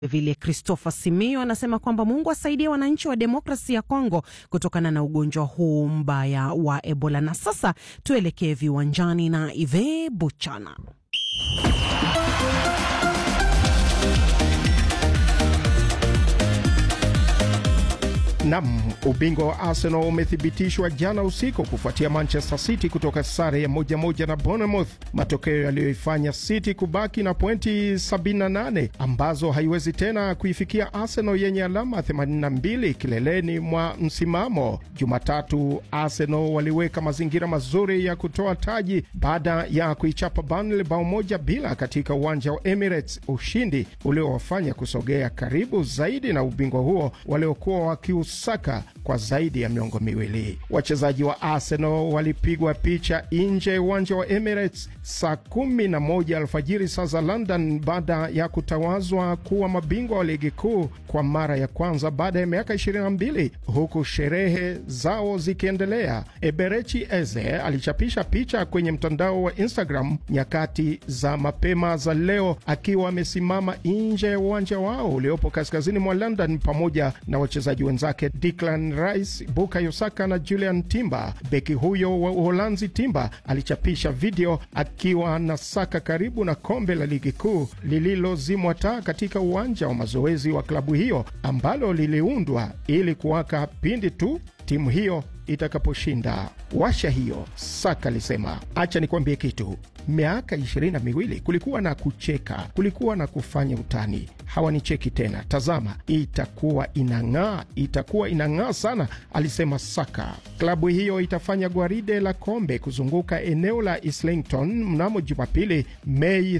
Vile Christopher Simio anasema kwamba Mungu asaidie wananchi wa demokrasia ya Kongo kutokana na ugonjwa huu mbaya wa Ebola. Na sasa tuelekee viwanjani na Ive Buchana. Naam, ubingwa wa Arsenal umethibitishwa jana usiku kufuatia Manchester City kutoka sare ya 1-1 na Bournemouth, matokeo yaliyoifanya City kubaki na pointi 78 ambazo haiwezi tena kuifikia Arsenal yenye alama 82 kileleni mwa msimamo. Jumatatu Arsenal waliweka mazingira mazuri ya kutoa taji baada ya kuichapa Burnley bao 1-0 katika uwanja wa Emirates, ushindi uliowafanya kusogea karibu zaidi na ubingwa huo waliokuwa wakiusaka kwa zaidi ya miongo miwili. Wachezaji wa Arsenal walipigwa picha nje uwanja wa Emirates saa 11 alfajiri saa za London baada ya kutawazwa kuwa mabingwa wa ligi kuu kwa mara ya kwanza baada ya miaka 22, huku sherehe zao zikiendelea. Eberechi Eze alichapisha picha kwenye mtandao wa Instagram nyakati za mapema za leo akiwa amesimama nje ya uwanja wao uliopo kaskazini mwa London pamoja na wachezaji wenzake Declan Rice, Bukayo Saka na Julian Timber. Beki huyo wa Uholanzi Timber alichapisha video akiwa na Saka karibu na kombe la ligi kuu lililozimwa taa katika uwanja wa mazoezi wa klabu hiyo ambalo liliundwa ili kuwaka pindi tu timu hiyo itakaposhinda washa hiyo. Saka alisema, acha nikwambie kitu, miaka 22 kulikuwa na kucheka, kulikuwa na kufanya utani, hawanicheki tena, tazama itakuwa inang'aa sana, alisema Saka. Klabu hiyo itafanya gwaride la kombe kuzunguka eneo la Islington mnamo Jumapili Mei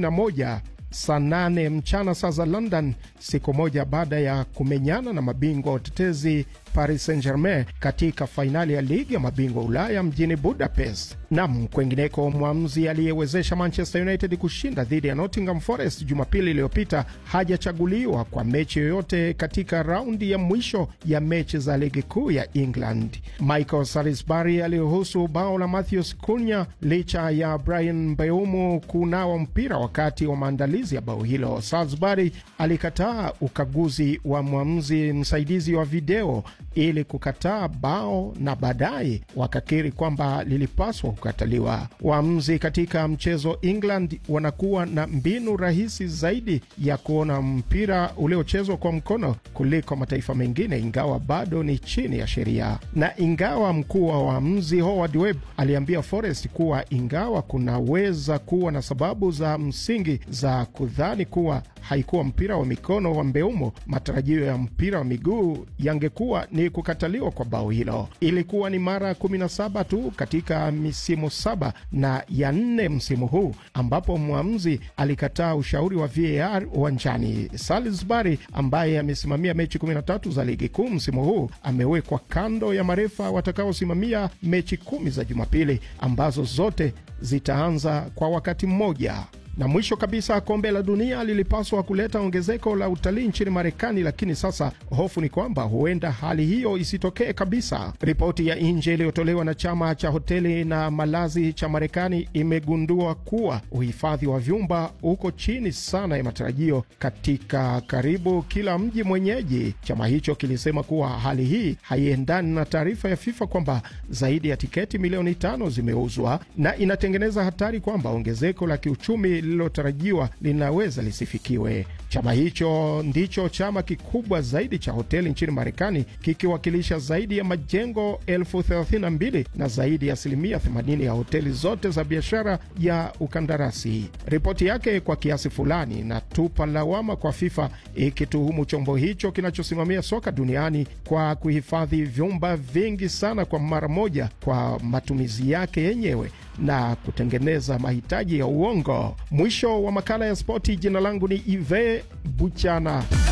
31 saa 8 mchana saa za London, siku moja baada ya kumenyana na mabingwa watetezi Paris Saint-Germain katika fainali ya ligi ya mabingwa Ulaya mjini Budapest. Naam, kwengineko, mwamuzi aliyewezesha Manchester United kushinda dhidi ya Nottingham Forest Jumapili iliyopita hajachaguliwa kwa mechi yoyote katika raundi ya mwisho ya mechi za ligi kuu ya England. Michael Salisbury aliruhusu bao la Matheus Cunha licha ya Bryan Mbeumo kunawa mpira wakati wa maandalizi ya bao hilo. Salisbury alikataa ukaguzi wa mwamuzi msaidizi wa video ili kukataa bao na baadaye wakakiri kwamba lilipaswa kukataliwa. Waamuzi katika mchezo England wanakuwa na mbinu rahisi zaidi ya kuona mpira uliochezwa kwa mkono kuliko mataifa mengine, ingawa bado ni chini ya sheria. Na ingawa mkuu wa waamuzi Howard Webb aliambia Forest kuwa ingawa kunaweza kuwa na sababu za msingi za kudhani kuwa haikuwa mpira wa mikono wa Mbeumo, matarajio ya mpira wa miguu yangekuwa ni kukataliwa kwa bao hilo. Ilikuwa ni mara 17 tu katika misimu 7 na ya 4 msimu huu ambapo mwamuzi alikataa ushauri wa VAR uwanjani. Salisbury ambaye amesimamia mechi 13 za ligi kuu msimu huu amewekwa kando ya marefa watakaosimamia mechi 10 za Jumapili ambazo zote zitaanza kwa wakati mmoja. Na mwisho kabisa, kombe la dunia lilipaswa kuleta ongezeko la utalii nchini Marekani, lakini sasa hofu ni kwamba huenda hali hiyo isitokee kabisa. Ripoti ya nje iliyotolewa na chama cha hoteli na malazi cha Marekani imegundua kuwa uhifadhi wa vyumba uko chini sana ya matarajio katika karibu kila mji mwenyeji. Chama hicho kilisema kuwa hali hii haiendani na taarifa ya FIFA kwamba zaidi ya tiketi milioni 5 zimeuzwa na inatengeneza hatari kwamba ongezeko la kiuchumi lililotarajiwa linaweza lisifikiwe. Chama hicho ndicho chama kikubwa zaidi cha hoteli nchini Marekani, kikiwakilisha zaidi ya majengo 32,000 na zaidi ya 80% ya hoteli zote za biashara ya ukandarasi. Ripoti yake kwa kiasi fulani inatupa lawama kwa FIFA, ikituhumu chombo hicho kinachosimamia soka duniani kwa kuhifadhi vyumba vingi sana kwa mara moja kwa matumizi yake yenyewe na kutengeneza mahitaji ya uongo. Mwisho wa makala ya spoti. Jina langu ni Ive Buchana.